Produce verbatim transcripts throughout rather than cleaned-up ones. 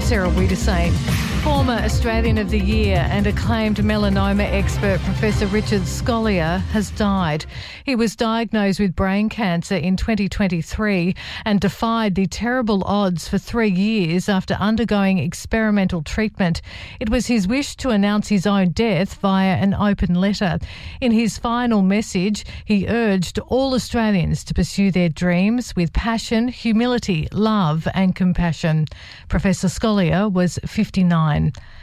Sarah Wiedersane. Former Australian of the Year and acclaimed melanoma expert Professor Richard Scolyer has died. He was diagnosed with brain cancer in twenty twenty-three and defied the terrible odds for three years after undergoing experimental treatment. It was his wish to announce his own death via an open letter. In his final message, he urged all Australians to pursue their dreams with passion, humility, love and compassion. Professor Scolyer was fifty-nine.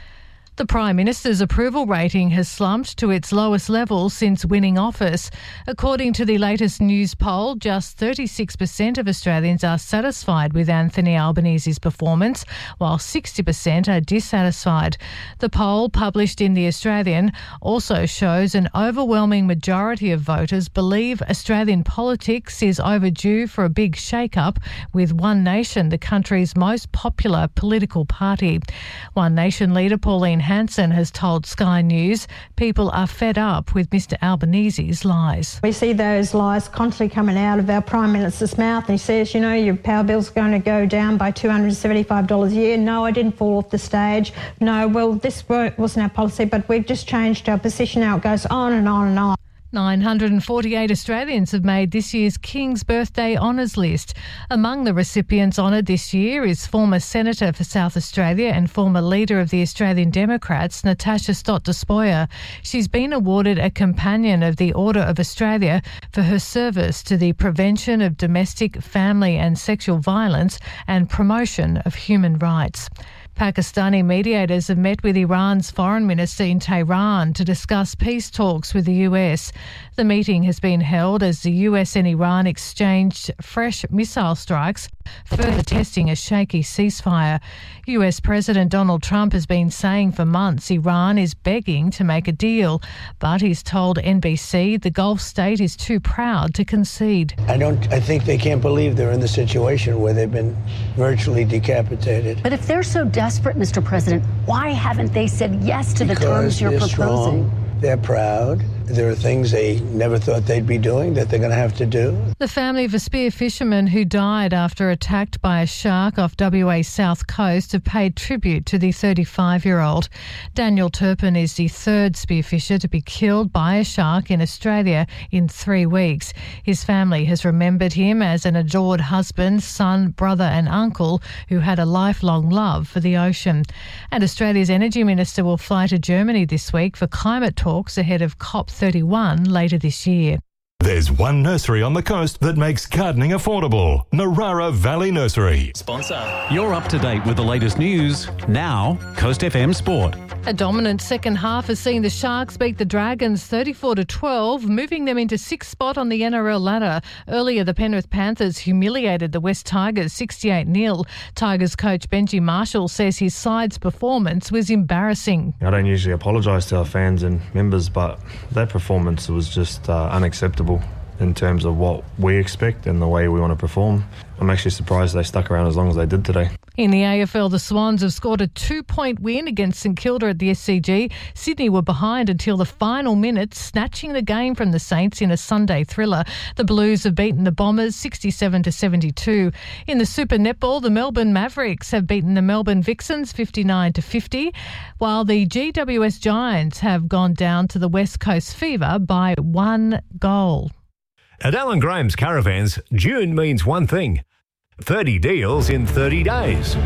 The Prime Minister's approval rating has slumped to its lowest level since winning office. According to the latest news poll, just thirty-six percent of Australians are satisfied with Anthony Albanese's performance, while sixty percent are dissatisfied. The poll, published in The Australian, also shows an overwhelming majority of voters believe Australian politics is overdue for a big shake-up, with One Nation the country's most popular political party. One Nation leader Pauline Hanson has told Sky News people are fed up with Mr Albanese's lies. We see those lies constantly coming out of our Prime Minister's mouth. And he says, you know, your power bill's going to go down by two hundred seventy-five dollars a year. No, I didn't fall off the stage. No, well, this wasn't our policy, but we've just changed our position. Now it goes on and on and on. nine hundred forty-eight Australians have made this year's King's Birthday Honours list. Among the recipients honoured this year is former Senator for South Australia and former leader of the Australian Democrats, Natasha Stott Despoja. She's been awarded a Companion of the Order of Australia for her service to the prevention of domestic, family and sexual violence and promotion of human rights. Pakistani mediators have met with Iran's foreign minister in Tehran to discuss peace talks with the U S. The meeting has been held as the U S and Iran exchanged fresh missile strikes, further testing a shaky ceasefire. U S President Donald Trump has been saying for months Iran is begging to make a deal, but he's told N B C the Gulf state is too proud to concede. I don't. I think they can't believe they're in the situation where they've been virtually decapitated. But if they're so desperate, Mister President, why haven't they said yes to the terms you're they're proposing? Strong. They're proud. There are things they never thought they'd be doing that they're going to have to do. The family of a spear fisherman who died after attacked by a shark off W A's south coast have paid tribute to the thirty-five-year-old. Daniel Turpin is the third spearfisher to be killed by a shark in Australia in three weeks. His family has remembered him as an adored husband, son, brother and uncle who had a lifelong love for the ocean. And Australia's Energy Minister will fly to Germany this week for climate talks ahead of COP thirty-one later this year. There's one nursery on the coast that makes gardening affordable. Narara Valley Nursery. Sponsor. You're up to date with the latest news. Now, Coast F M Sport. A dominant second half has seen the Sharks beat the Dragons thirty-four to twelve, moving them into sixth spot on the N R L ladder. Earlier, the Penrith Panthers humiliated the West Tigers sixty-eight nil. Tigers coach Benji Marshall says his side's performance was embarrassing. I don't usually apologise to our fans and members, but that performance was just uh, unacceptable in terms of what we expect and the way we want to perform. I'm actually surprised they stuck around as long as they did today. In the A F L, the Swans have scored a two-point win against St Kilda at the S C G. Sydney were behind until the final minutes, snatching the game from the Saints in a Sunday thriller. The Blues have beaten the Bombers sixty-seven to seventy-two. In the Super Netball, the Melbourne Mavericks have beaten the Melbourne Vixens fifty-nine to fifty, while the G W S Giants have gone down to the West Coast Fever by one goal. At Alan Graham's Caravans, June means one thing: thirty deals in thirty days.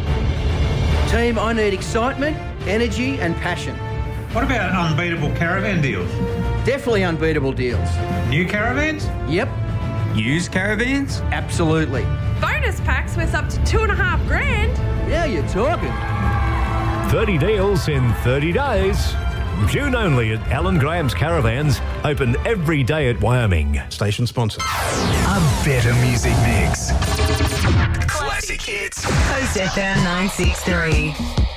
Team, I need excitement, energy and passion. What about unbeatable caravan deals? Definitely unbeatable deals. New caravans? Yep. Used caravans? Absolutely. Bonus packs worth up to two and a half grand. Yeah, you're talking. thirty deals in thirty days. June only at Alan Graham's Caravans, open every day at Wyoming. Station sponsor. A better music mix. Classic hits. Coast F M nine six three.